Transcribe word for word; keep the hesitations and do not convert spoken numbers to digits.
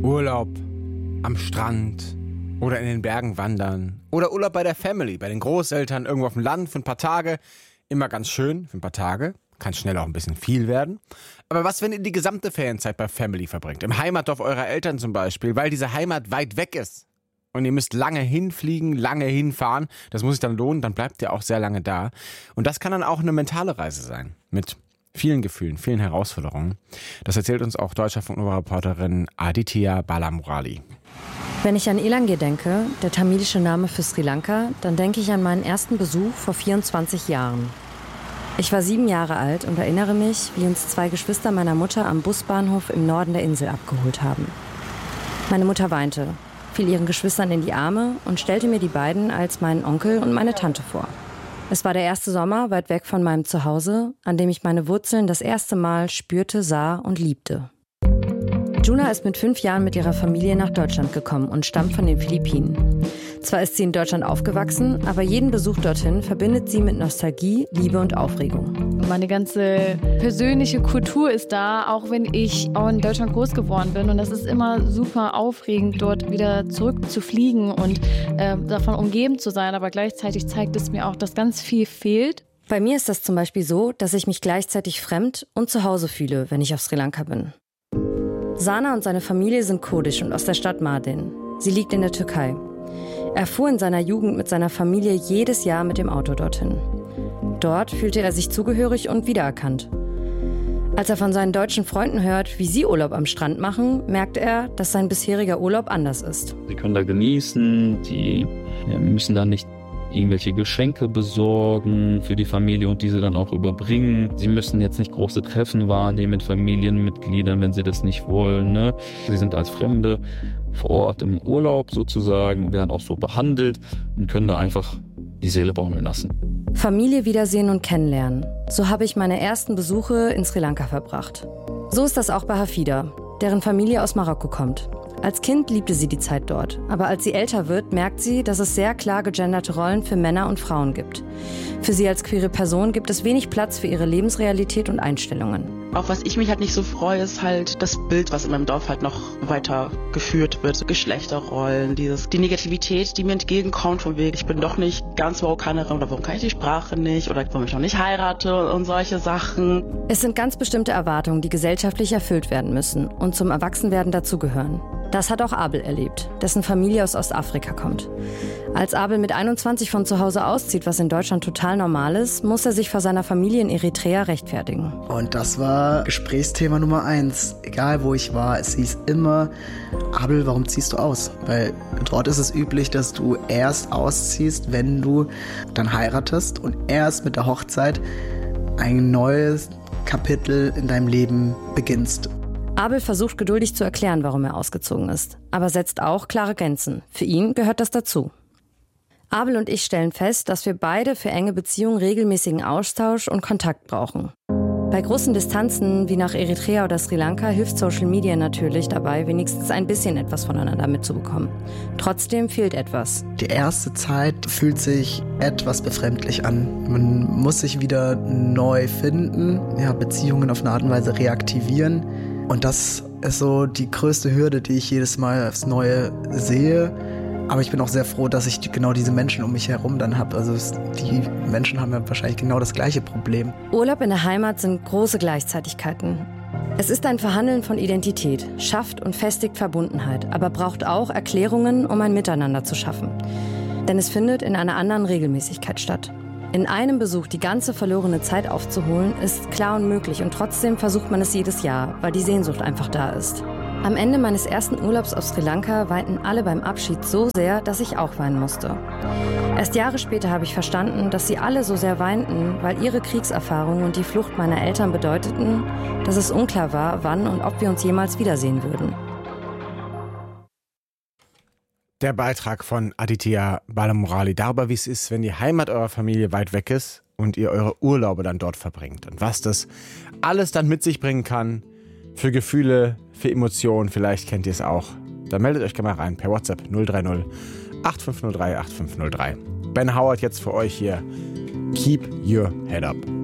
Urlaub am Strand oder in den Bergen wandern oder Urlaub bei der Family, bei den Großeltern irgendwo auf dem Land für ein paar Tage. Immer ganz schön für ein paar Tage. Kann schnell auch ein bisschen viel werden. Aber was, wenn ihr die gesamte Ferienzeit bei Family verbringt? Im Heimatdorf eurer Eltern zum Beispiel, weil diese Heimat weit weg ist. Und ihr müsst lange hinfliegen, lange hinfahren. Das muss sich dann lohnen, dann bleibt ihr auch sehr lange da. Und das kann dann auch eine mentale Reise sein. Mit vielen Gefühlen, vielen Herausforderungen. Das erzählt uns auch Deutschlandfunk-Reporterin Aditya Balamurali. Wenn ich an Elange denke, der tamilische Name für Sri Lanka, dann denke ich an meinen ersten Besuch vor vierundzwanzig Jahren. Ich war sieben Jahre alt und erinnere mich, wie uns zwei Geschwister meiner Mutter am Busbahnhof im Norden der Insel abgeholt haben. Meine Mutter weinte, fiel ihren Geschwistern in die Arme und stellte mir die beiden als meinen Onkel und meine Tante vor. Es war der erste Sommer weit weg von meinem Zuhause, an dem ich meine Wurzeln das erste Mal spürte, sah und liebte. Juna ist mit fünf Jahren mit ihrer Familie nach Deutschland gekommen und stammt von den Philippinen. Zwar ist sie in Deutschland aufgewachsen, aber jeden Besuch dorthin verbindet sie mit Nostalgie, Liebe und Aufregung. Meine ganze persönliche Kultur ist da, auch wenn ich auch in Deutschland groß geworden bin. Und das ist immer super aufregend, dort wieder zurückzufliegen und äh, davon umgeben zu sein. Aber gleichzeitig zeigt es mir auch, dass ganz viel fehlt. Bei mir ist das zum Beispiel so, dass ich mich gleichzeitig fremd und zu Hause fühle, wenn ich auf Sri Lanka bin. Sana und seine Familie sind kurdisch und aus der Stadt Mardin. Sie liegt in der Türkei. Er fuhr in seiner Jugend mit seiner Familie jedes Jahr mit dem Auto dorthin. Dort fühlte er sich zugehörig und wiedererkannt. Als er von seinen deutschen Freunden hört, wie sie Urlaub am Strand machen, merkt er, dass sein bisheriger Urlaub anders ist. Sie können da genießen, die ja, müssen da nicht irgendwelche Geschenke besorgen für die Familie und diese dann auch überbringen. Sie müssen jetzt nicht große Treffen wahrnehmen mit Familienmitgliedern, wenn sie das nicht wollen. Ne? Sie sind als Fremde vor Ort im Urlaub sozusagen, werden auch so behandelt und können da einfach die Seele baumeln lassen. Familie wiedersehen und kennenlernen. So habe ich meine ersten Besuche in Sri Lanka verbracht. So ist das auch bei Hafida, deren Familie aus Marokko kommt. Als Kind liebte sie die Zeit dort, aber als sie älter wird, merkt sie, dass es sehr klar gegenderte Rollen für Männer und Frauen gibt. Für sie als queere Person gibt es wenig Platz für ihre Lebensrealität und Einstellungen. Auf was ich mich halt nicht so freue, ist halt das Bild, was in meinem Dorf halt noch weiter geführt wird. So Geschlechterrollen, dieses, die Negativität, die mir entgegenkommt vom Weg. Ich bin doch nicht ganz Marokkanerin oder warum kann ich die Sprache nicht oder warum ich noch nicht heirate und solche Sachen. Es sind ganz bestimmte Erwartungen, die gesellschaftlich erfüllt werden müssen und zum Erwachsenwerden dazugehören. Das hat auch Abel erlebt, dessen Familie aus Ostafrika kommt. Als Abel mit einundzwanzig von zu Hause auszieht, was in Deutschland total normal ist, muss er sich vor seiner Familie in Eritrea rechtfertigen. Und das war Gesprächsthema Nummer eins. Egal wo ich war, es hieß immer, Abel, warum ziehst du aus? Weil dort ist es üblich, dass du erst ausziehst, wenn du dann heiratest und erst mit der Hochzeit ein neues Kapitel in deinem Leben beginnst. Abel versucht geduldig zu erklären, warum er ausgezogen ist, aber setzt auch klare Grenzen. Für ihn gehört das dazu. Abel und ich stellen fest, dass wir beide für enge Beziehungen regelmäßigen Austausch und Kontakt brauchen. Bei großen Distanzen wie nach Eritrea oder Sri Lanka hilft Social Media natürlich dabei, wenigstens ein bisschen etwas voneinander mitzubekommen. Trotzdem fehlt etwas. Die erste Zeit fühlt sich etwas befremdlich an. Man muss sich wieder neu finden, ja, Beziehungen auf eine Art und Weise reaktivieren. Und das ist so die größte Hürde, die ich jedes Mal aufs Neue sehe. Aber ich bin auch sehr froh, dass ich genau diese Menschen um mich herum dann habe. Also es, die Menschen haben ja wahrscheinlich genau das gleiche Problem. Urlaub in der Heimat sind große Gleichzeitigkeiten. Es ist ein Verhandeln von Identität, schafft und festigt Verbundenheit, aber braucht auch Erklärungen, um ein Miteinander zu schaffen. Denn es findet in einer anderen Regelmäßigkeit statt. In einem Besuch die ganze verlorene Zeit aufzuholen, ist klar unmöglich und trotzdem versucht man es jedes Jahr, weil die Sehnsucht einfach da ist. Am Ende meines ersten Urlaubs auf Sri Lanka weinten alle beim Abschied so sehr, dass ich auch weinen musste. Erst Jahre später habe ich verstanden, dass sie alle so sehr weinten, weil ihre Kriegserfahrung und die Flucht meiner Eltern bedeuteten, dass es unklar war, wann und ob wir uns jemals wiedersehen würden. Der Beitrag von Aditya Balamurali darüber, wie es ist, wenn die Heimat eurer Familie weit weg ist und ihr eure Urlaube dann dort verbringt. Und was das alles dann mit sich bringen kann für Gefühle, für Emotionen, vielleicht kennt ihr es auch. Dann meldet euch gerne mal rein per WhatsApp null drei null acht fünf null drei acht fünf null drei. Ben Howard jetzt für euch hier. Keep your head up.